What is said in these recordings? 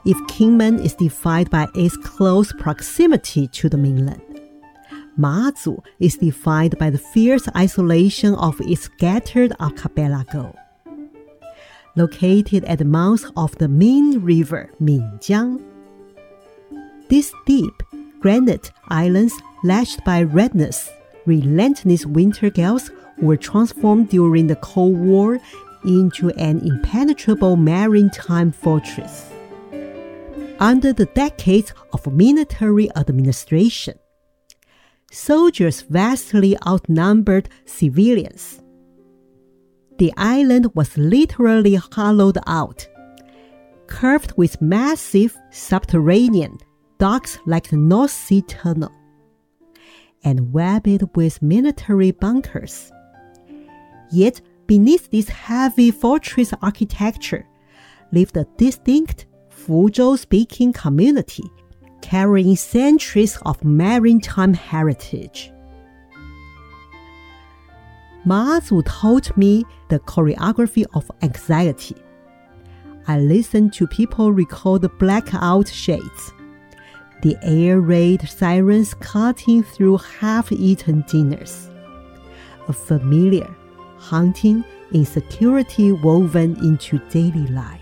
if Kinmen is defined by its close proximity to the mainland. Mazu is defined by the fierce isolation of its scattered archipelago. Located at the mouth of the Min River, Minjiang, these deep granite islands lashed by redness, relentless winter gales were transformed during the Cold War into an impenetrable maritime fortress. Under the decades of military administration, soldiers vastly outnumbered civilians. The island was literally hollowed out, curved with massive subterranean docks like the North Sea Tunnel, and webbed with military bunkers. Yet beneath this heavy fortress architecture lived a distinct Fuzhou-speaking community carrying centuries of maritime heritage. Mazu taught me the choreography of anxiety. I listened to people recall the blackout shades, the air raid sirens cutting through half-eaten dinners, a familiar, haunting insecurity woven into daily life.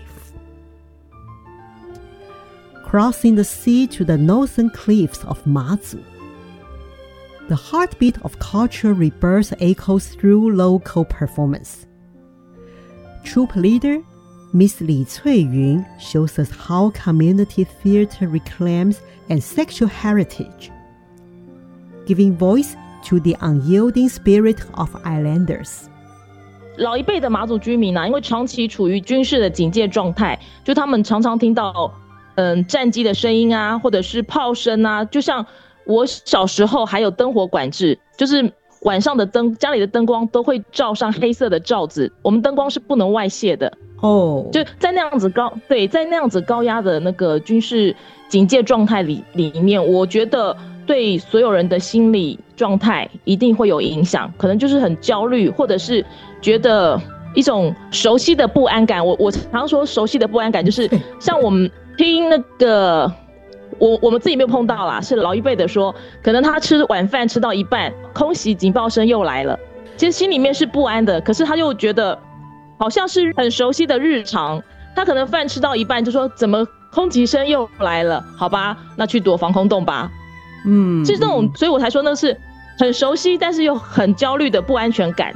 Crossing the sea to the northern cliffs of Mazu, the heartbeat of cultural rebirth echoes through local performance. Troupe leader Miss Li Cuiyun shows us how community theater reclaims ancestral heritage, giving voice to the unyielding spirit of islanders. 老一辈的马祖居民因为长期处于军事的警戒状态，就他们常常听到战机的声音啊，或者是炮声啊，就像我小时候还有灯火管制，就是晚上的灯，家里的灯光都会罩上黑色的罩子，我们灯光是不能外泄的。就在那样子高压的那个军事警戒状态里面，我觉得对所有人的心理状态一定会有影响，可能就是很焦虑，或者是觉得一种熟悉的不安感。我常说熟悉的不安感，就是像我们听那个我们自己没有碰到啦，是老一辈的说，可能他吃晚饭吃到一半，空袭警报声又来了，其实心里面是不安的，可是他又觉得好像是很熟悉的日常，他可能饭吃到一半就说怎么空袭声又来了，好吧，那去躲防空洞吧。是这种，所以我才说那是很熟悉但是又很焦虑的不安全感。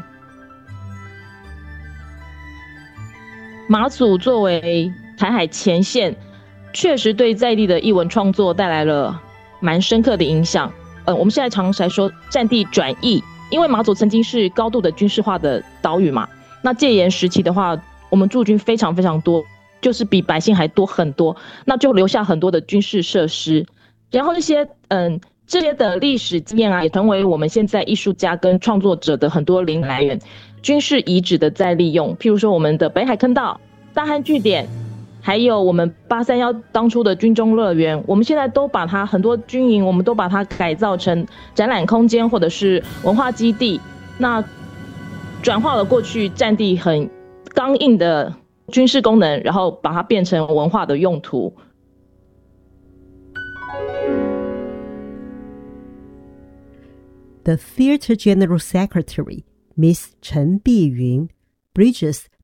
马祖作为台海前线，确实对在地的艺文创作带来了蛮深刻的影响。我们现在常常说战地转移，因为马祖曾经是高度的军事化的岛屿嘛，那戒严时期的话，我们驻军非常非常多，就是比百姓还多很多，那就留下很多的军事设施，然后这些的历史经验也成为我们现在艺术家跟创作者的很多灵感来源。军事遗址的再利用，譬如说我们的北海坑道、大汉据点，还有我们831当初的军中乐园，我们现在都把它很多军营，我们都把它改造成展览空间或者是文化基地，那转化了过去战地很刚硬的军事功能，然后把它变成文化的用途。 The Theatre General Secretary, Miss Chen Biyun, bridges